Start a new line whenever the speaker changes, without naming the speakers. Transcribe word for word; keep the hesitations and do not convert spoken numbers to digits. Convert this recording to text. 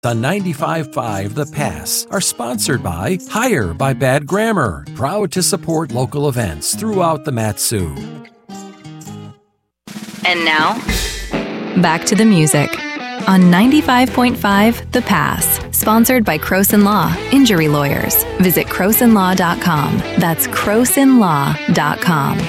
On ninety-five point five The Pass are sponsored by Hire by Bad Grammar, proud to support local events throughout the Mat-Su.
And now, back to the music on ninety-five point five The Pass, sponsored by Croson Law, Injury Lawyers. Visit croson law dot com. That's croson law dot com.